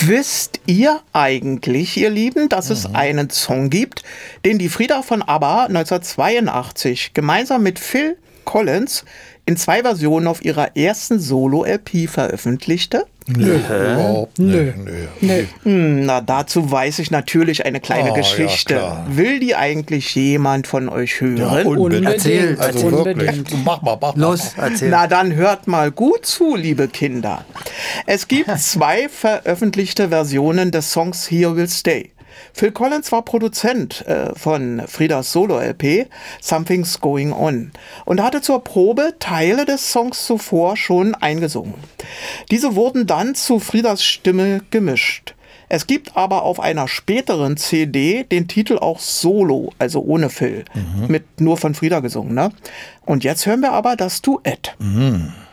Wisst ihr eigentlich, ihr Lieben, dass es einen Song gibt, den die Frieda von ABBA 1982 gemeinsam mit Phil Collins in 2 Versionen auf ihrer ersten Solo-LP veröffentlichte? Nö, überhaupt nö. Na, dazu weiß ich natürlich eine kleine Geschichte. Ja, Will die eigentlich jemand von euch hören? Ja, unbedingt. Erzähl, Also unbedingt. wirklich. Mach mal. Los, erzähl. Na, dann hört mal gut zu, liebe Kinder. Es gibt 2 veröffentlichte Versionen des Songs Here Will Stay. Phil Collins war Produzent von Friedas Solo-LP Something's Going On und hatte zur Probe Teile des Songs zuvor schon eingesungen. Diese wurden dann zu Friedas Stimme gemischt. Es gibt aber auf einer späteren CD den Titel auch Solo, also ohne Phil, mit nur von Frieda gesungen. Ne? Und jetzt hören wir aber das Duett.